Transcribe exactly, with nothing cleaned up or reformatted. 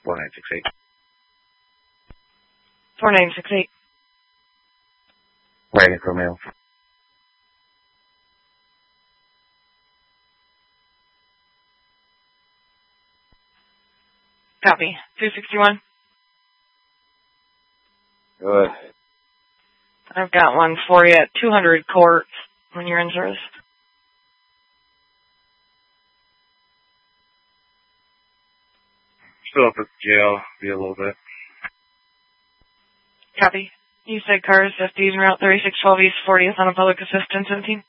four nine six eight. four nine six eight. Wagon Romeo. Copy. two sixty-one. Good. I've got one for you at two hundred court when you're in service. Still up at the jail. Be a little bit. Copy. You said cars, F Ds, and Route thirty-six twelve East fortieth on a public assistance seventeen.